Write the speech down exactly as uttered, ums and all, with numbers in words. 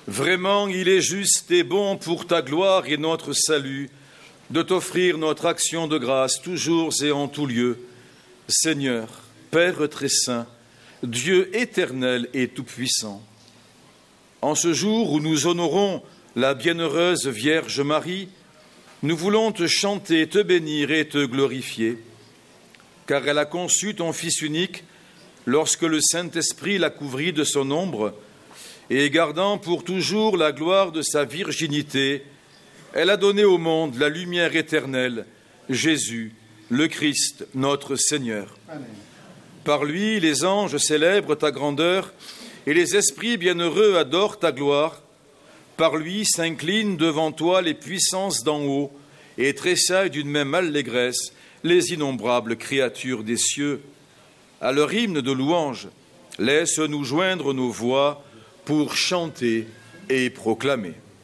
Vraiment, il est juste et bon pour ta gloire et notre salut de t'offrir notre action de grâce toujours et en tout lieu. Seigneur, Père très saint, Dieu éternel et tout-puissant, en ce jour où nous honorons la bienheureuse Vierge Marie, nous voulons te chanter, te bénir et te glorifier, car elle a conçu ton Fils unique lorsque le Saint-Esprit l'a couvrit de son ombre, et gardant pour toujours la gloire de sa virginité, elle a donné au monde la lumière éternelle, Jésus, le Christ, notre Seigneur. Amen. Par lui, les anges célèbrent ta grandeur et les esprits bienheureux adorent ta gloire. Par lui s'inclinent devant toi les puissances d'en haut et tressaillent d'une même allégresse les innombrables créatures des cieux. À leur hymne de louange, laisse-nous joindre nos voix pour chanter et proclamer.